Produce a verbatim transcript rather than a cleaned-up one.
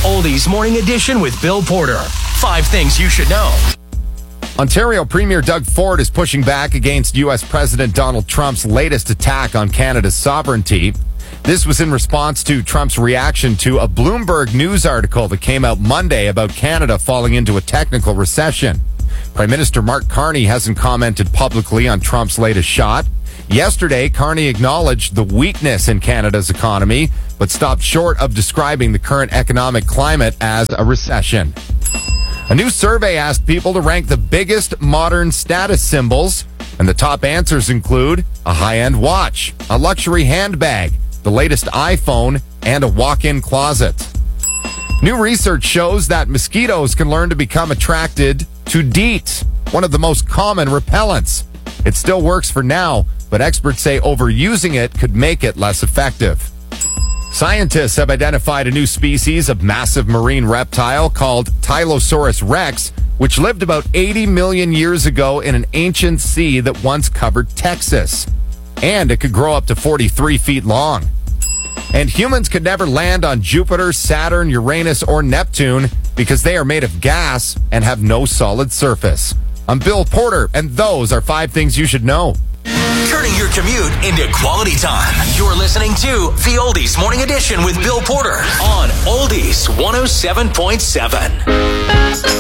Oldies Morning Edition with Bill Porter. Five things you should know. Ontario Premier Doug Ford is pushing back against U S President Donald Trump's latest attack on Canada's sovereignty. This was in response to Trump's reaction to a Bloomberg News article that came out Monday about Canada falling into a technical recession. Prime Minister Mark Carney hasn't commented publicly on Trump's latest shot. Yesterday, Carney acknowledged the weakness in Canada's economy, but stopped short of describing the current economic climate as a recession. A new survey asked people to rank the biggest modern status symbols, and the top answers include a high-end watch, a luxury handbag, the latest iPhone, and a walk-in closet. New research shows that mosquitoes can learn to become attracted to DEET, one of the most common repellents. It still works for now, but experts say overusing it could make it less effective. Scientists have identified a new species of massive marine reptile called Tylosaurus rex, which lived about eighty million years ago in an ancient sea that once covered Texas. And it could grow up to forty-three feet long. And humans could never land on Jupiter, Saturn, Uranus, or Neptune because they are made of gas and have no solid surface. I'm Bill Porter, and those are five things you should know. Turning your commute into quality time. You're listening to the Oldies Morning Edition with Bill Porter on Oldies one oh seven point seven.